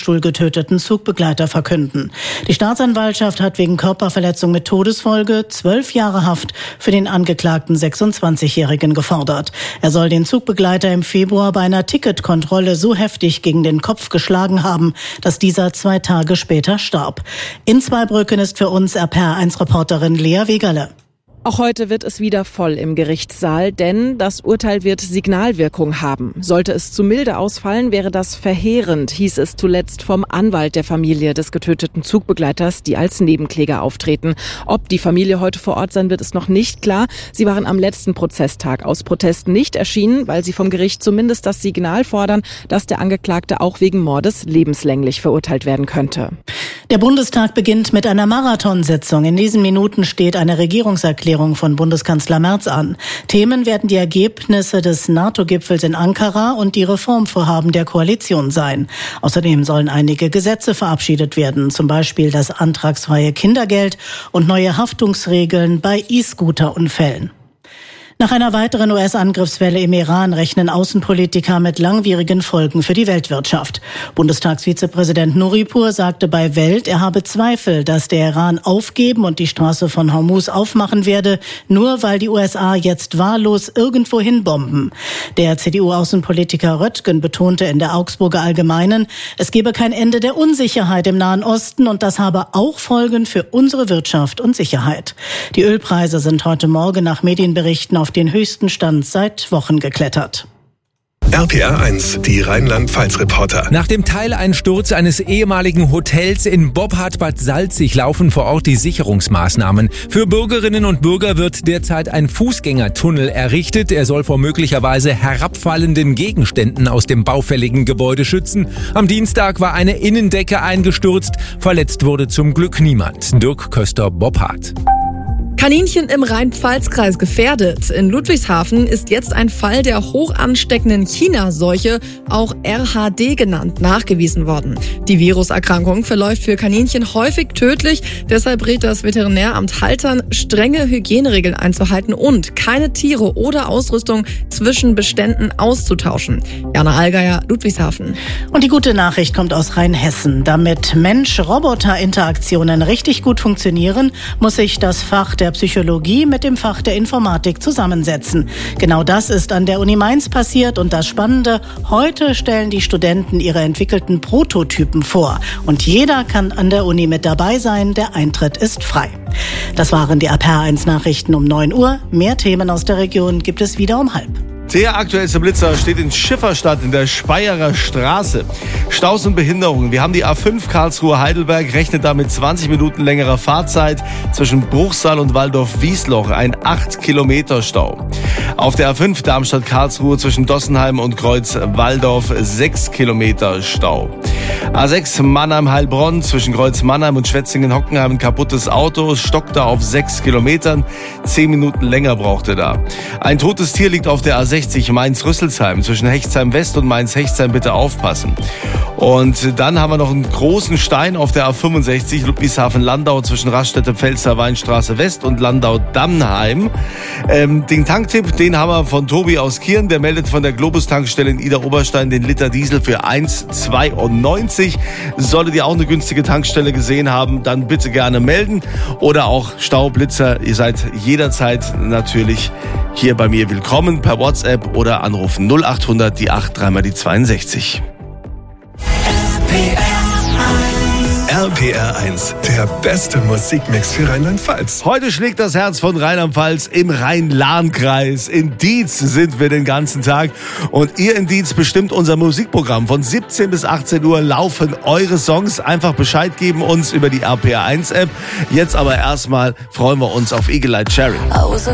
getöteten Zugbegleiter verkünden. Die Staatsanwaltschaft hat wegen Körperverletzung mit Todesfolge 12 Jahre Haft für den angeklagten 26-Jährigen gefordert. Er soll den Zugbegleiter im Februar bei einer Ticketkontrolle so heftig gegen den Kopf geschlagen haben, dass dieser 2 Tage später starb. In Zweibrücken ist für uns RPR1-Reporterin Lea Wegerle. Auch heute wird es wieder voll im Gerichtssaal, denn das Urteil wird Signalwirkung haben. Sollte es zu milde ausfallen, wäre das verheerend, hieß es zuletzt vom Anwalt der Familie des getöteten Zugbegleiters, die als Nebenkläger auftreten. Ob die Familie heute vor Ort sein wird, ist noch nicht klar. Sie waren am letzten Prozesstag aus Protest nicht erschienen, weil sie vom Gericht zumindest das Signal fordern, dass der Angeklagte auch wegen Mordes lebenslänglich verurteilt werden könnte. Der Bundestag beginnt mit einer Marathonsitzung. In diesen Minuten steht eine Regierungserklärung von Bundeskanzler Merz an. Themen werden die Ergebnisse des NATO-Gipfels in Ankara und die Reformvorhaben der Koalition sein. Außerdem sollen einige Gesetze verabschiedet werden, zum Beispiel das antragsfreie Kindergeld und neue Haftungsregeln bei E-Scooter-Unfällen. Nach einer weiteren US-Angriffswelle im Iran rechnen Außenpolitiker mit langwierigen Folgen für die Weltwirtschaft. Bundestagsvizepräsident Nuripur sagte bei Welt, er habe Zweifel, dass der Iran aufgeben und die Straße von Hormuz aufmachen werde, nur weil die USA jetzt wahllos irgendwohin bomben. Der CDU-Außenpolitiker Röttgen betonte in der Augsburger Allgemeinen, es gebe kein Ende der Unsicherheit im Nahen Osten und das habe auch Folgen für unsere Wirtschaft und Sicherheit. Die Ölpreise sind heute Morgen nach Medienberichten auf den höchsten Stand seit Wochen geklettert. RPR1, die Rheinland-Pfalz-Reporter. Nach dem Teileinsturz eines ehemaligen Hotels in Bobhard-Bad Salzig laufen vor Ort die Sicherungsmaßnahmen. Für Bürgerinnen und Bürger wird derzeit ein Fußgängertunnel errichtet. Er soll vor möglicherweise herabfallenden Gegenständen aus dem baufälligen Gebäude schützen. Am Dienstag war eine Innendecke eingestürzt. Verletzt wurde zum Glück niemand. Dirk Köster-Bobhardt. Kaninchen im Rhein-Pfalz-Kreis gefährdet. In Ludwigshafen ist jetzt ein Fall der hoch ansteckenden China-Seuche, auch RHD genannt, nachgewiesen worden. Die Viruserkrankung verläuft für Kaninchen häufig tödlich. Deshalb rät das Veterinäramt Haltern, strenge Hygieneregeln einzuhalten und keine Tiere oder Ausrüstung zwischen Beständen auszutauschen. Jana Allgeier, Ludwigshafen. Und die gute Nachricht kommt aus Rheinhessen. Damit Mensch-Roboter-Interaktionen richtig gut funktionieren, muss sich das Fach der Psychologie mit dem Fach der Informatik zusammensetzen. Genau das ist an der Uni Mainz passiert und das Spannende, heute stellen die Studenten ihre entwickelten Prototypen vor und jeder kann an der Uni mit dabei sein, der Eintritt ist frei. Das waren die RPR1 Nachrichten um 9 Uhr. Mehr Themen aus der Region gibt es wieder um 12:30. Der aktuellste Blitzer steht in Schifferstadt in der Speyerer Straße. Staus und Behinderungen. Wir haben die A5 Karlsruhe-Heidelberg, rechnet damit 20 Minuten längerer Fahrzeit zwischen Bruchsal und Waldorf-Wiesloch. Ein 8 Kilometer Stau. Auf der A5 Darmstadt-Karlsruhe zwischen Dossenheim und Kreuz-Walldorf 6 Kilometer Stau. A6 Mannheim-Heilbronn zwischen Kreuz-Mannheim und Schwetzingen-Hockenheim ein kaputtes Auto, stockt da auf 6 Kilometern. 10 Minuten länger braucht er da. Ein totes Tier liegt auf der A60 Mainz-Rüsselsheim zwischen Hechtsheim-West und Mainz-Hechtsheim, bitte aufpassen. Und dann haben wir noch einen großen Stein auf der A65 Ludwigshafen-Landau zwischen Raststätte-Pfälzer-Weinstraße West und Landau-Dannheim. Den Tanktipp, den haben wir von Tobi aus Kirn, der meldet von der Globus-Tankstelle in Idar-Oberstein den Liter Diesel für 1,92. Solltet ihr auch eine günstige Tankstelle gesehen haben, dann bitte gerne melden. Oder auch Staublitzer, ihr seid jederzeit natürlich hier bei mir willkommen per WhatsApp oder anrufen 0800 die 8 3 die 62. RPR1, der beste Musikmix für Rheinland-Pfalz. Heute schlägt das Herz von Rheinland-Pfalz im Rhein-Lahn-Kreis. In Dietz sind wir den ganzen Tag. Und ihr in Dietz bestimmt unser Musikprogramm. Von 17 bis 18 Uhr laufen eure Songs. Einfach Bescheid geben uns über die RPR1-App. Jetzt aber erstmal freuen wir uns auf Eagle Eye Cherry.